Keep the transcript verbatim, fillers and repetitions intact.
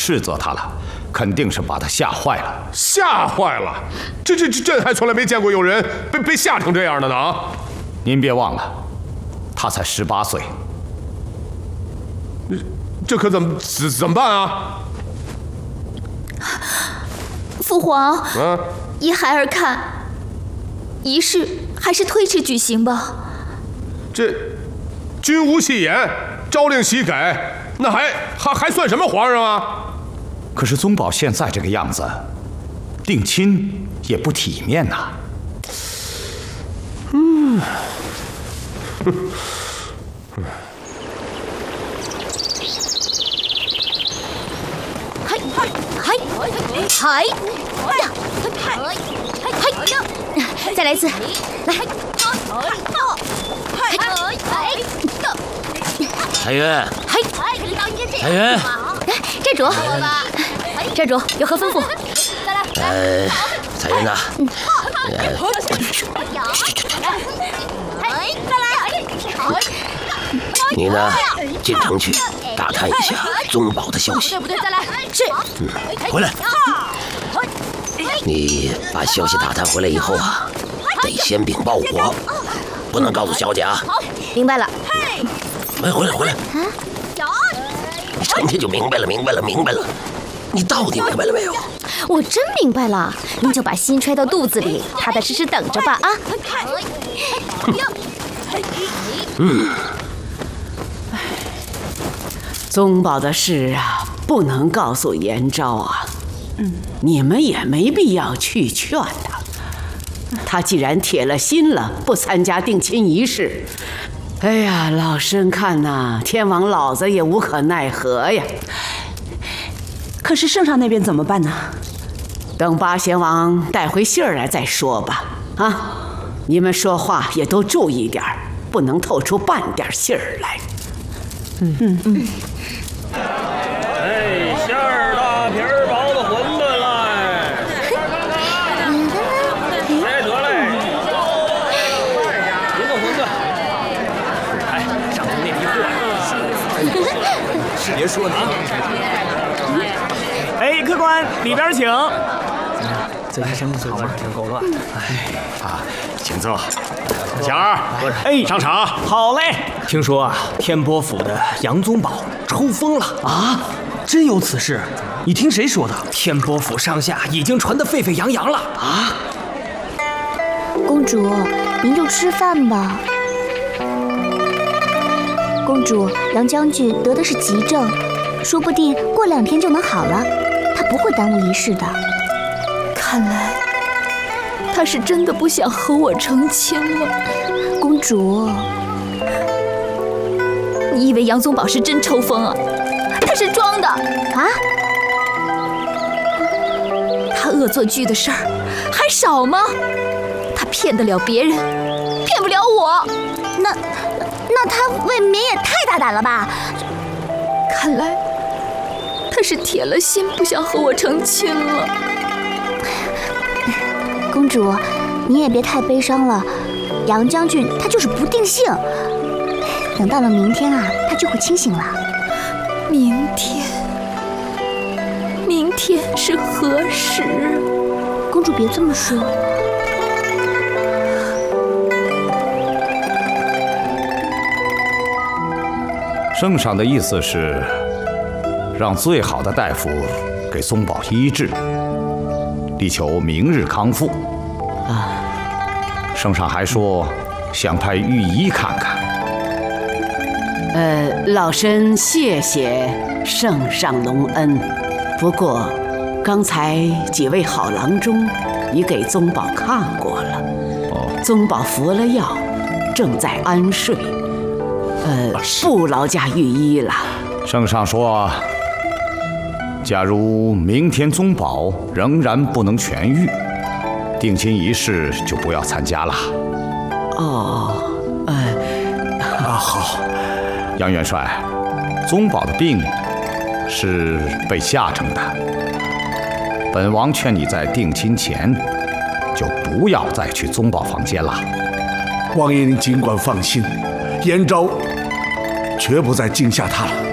斥责他了，肯定是把他吓坏了。 吓坏了？这这这朕还从来没见过有人被被吓成这样的呢啊！ 您别忘了，他才十八岁。 这可怎么怎怎么办啊？ 父皇， 嗯， 依孩儿看，仪式还是推迟举行吧。 这君无戏言，诏令西改，那还还还算什么皇上啊？ 可是宗保现在这个样子，定亲也不体面呐。 嗯。 嗨嗨嗨嗨呀！嗨！再来一次，来！ 彩云， 嗨！ 彩云， 寨主，寨主有何吩咐？ 呃，彩云呐，你呢，进城去打探一下宗保的消息。 对不对？再来。是。 嗯，回来。你把消息打探回来以后啊，得先禀报我，不能告诉小姐啊。 明白了。 哎，回来回来。啊？你成天就明白了，明白了，明白了。你到底明白了没有？ 我真明白了，您就把心揣到肚子里，踏踏实实等着吧啊！ 嗯。 宗保的事啊，不能告诉延昭啊。嗯，你们也没必要去劝他。他既然铁了心了，不参加定亲仪式，哎呀，老身看呐，天王老子也无可奈何呀。 可是圣上那边怎么办呢？ 等八贤王带回信儿来再说吧。啊，你们说话也都注意点儿，不能透出半点信儿来。 嗯嗯嗯。 哎，馅儿大皮儿薄的馄饨来！来得嘞！一个馄饨。哎，上头那批货，是别说呢啊！ 哎，客官里边请。 这些生意好吗？挺够乱。 哎啊，请坐。小二， 哎， 上场。 好嘞。 听说啊，天波府的杨宗保抽风了啊！真有此事？你听谁说的？ 天波府上下已经传得沸沸扬扬了啊！ 公主，您就吃饭吧。公主，杨将军得的是急症，说不定过两天就能好了，他不会耽误仪式的。看来他是真的不想和我成亲了。公主，你以为杨宗保是真抽风啊？他是装的啊！他恶作剧的事儿还少吗？他骗得了别人，骗不了我。那那他未免也太大胆了吧？看来他是铁了心不想和我成亲了。公主，你也别太悲伤了。杨将军他就是不定性，等到了明天啊，他就会清醒了。明天，明天是何时？公主别这么说。 圣上的意思是，让最好的大夫给宗保医治，力求明日康复。啊，圣上还说想派御医看看。 呃，老身谢谢圣上隆恩，不过刚才几位好郎中已给宗保看过了。哦，宗保服了药，正在安睡。呃，不劳驾御医了。 圣上说，假如明天宗保仍然不能痊愈，定亲仪式就不要参加了。 哦，呃， 啊好，杨元帅，宗保的病是被吓成的。本王劝你在定亲前就不要再去宗保房间了。 王爷您尽管放心，延昭绝不再惊吓他了。